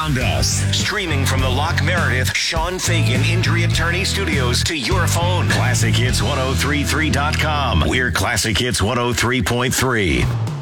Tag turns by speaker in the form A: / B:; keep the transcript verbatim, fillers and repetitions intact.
A: around us. Streaming from the Locke Meredith Sean Fagan Injury Attorney Studios to your phone. Classic Hits ten thirty-three dot com. We're Classic Hits one oh three point three.